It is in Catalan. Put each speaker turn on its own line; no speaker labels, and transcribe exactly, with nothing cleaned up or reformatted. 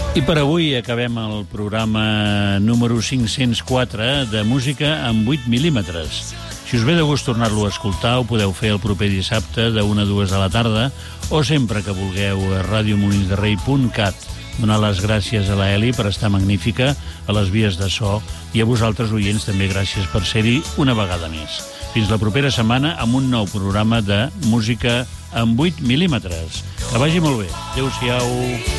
I per avui acabem el programa número cinc-cents quatre de música en vuit mil·límetres. Si us ve de gust tornar-lo a escoltar, ho podeu fer el proper dissabte de una a dues de la tarda o sempre que vulgueu a radio molins de rei punt cat. Donar les gràcies a la Eli per estar magnífica a les vies de so i a vosaltres, oients, també gràcies per ser-hi una vegada més. Fins la propera setmana amb un nou programa de música en vuit mil·límetres. Que vagi molt bé. Adéu-siau.